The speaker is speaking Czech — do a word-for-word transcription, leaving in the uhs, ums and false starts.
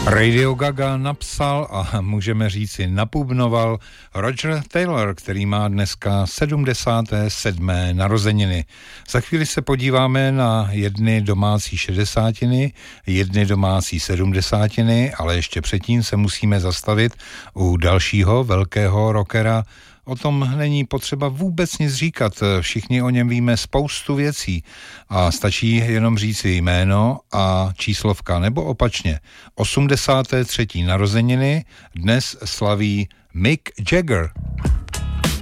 Radio Gaga napsal a můžeme říci napubnoval Roger Taylor, který má dneska sedmdesáté sedmé narozeniny. Za chvíli se podíváme na jedny domácí šedesátiny, jedny domácí sedmdesátiny, ale ještě předtím se musíme zastavit u dalšího velkého rockera. O tom není potřeba vůbec nic říkat, všichni o něm víme spoustu věcí a stačí jenom říci jméno a číslovka, nebo opačně. osmdesáté třetí narozeniny dnes slaví Mick Jagger.